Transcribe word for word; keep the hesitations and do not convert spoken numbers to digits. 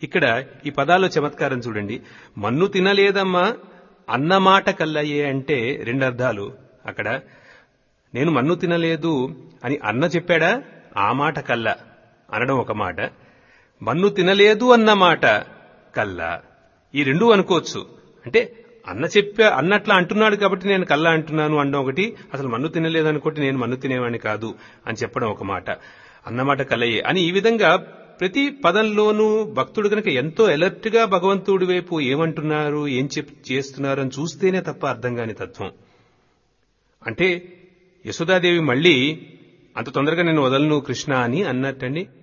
ఇక్కడ ఈ పదాల్లో చమత్కారం చూడండి. మన్ను తినలేదమ్మా అన్నమాట కల్లయ్యే అంటే రెండు అర్థాలు. అక్కడ నేను మన్ను తినలేదు అని అన్న చెప్పాడా, ఆ మాట కల్ల అనడం ఒక మాట. మన్ను తినలేదు అన్న మాట కల్ల, ఈ రెండు అనుకోవచ్చు. అంటే అన్న చెప్పా అన్నట్లా అంటున్నాడు కాబట్టి నేను కల్లా అంటున్నాను అనడం ఒకటి, అసలు మన్ను తినలేదు అనుకోటి నేను మన్ను తినేవాడిని కాదు అని చెప్పడం ఒక మాట. అన్నమాట కలయే అని ఈ విధంగా ప్రతి పదంలోనూ భక్తుడు కనుక ఎంతో అలర్ట్ గా భగవంతుడి వైపు ఏమంటున్నారు, ఏం చెప్ చేస్తున్నారు అని చూస్తేనే తప్ప అర్థం కాని తత్వం. అంటే యశోదాదేవి మళ్లీ అంత తొందరగా నేను వదలను కృష్ణ అని అన్నట్టండి.